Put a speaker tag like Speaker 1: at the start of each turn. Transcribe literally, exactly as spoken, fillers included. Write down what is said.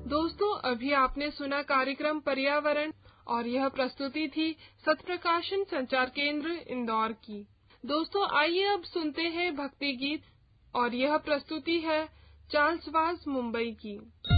Speaker 1: दोस्तों, अभी आपने सुना कार्यक्रम पर्यावरण और यह प्रस्तुति थी सत्प्रकाशन संचार केंद्र इंदौर की। दोस्तों, आइए अब सुनते हैं भक्ति गीत और यह प्रस्तुति है चार्ल्स वाज मुंबई की।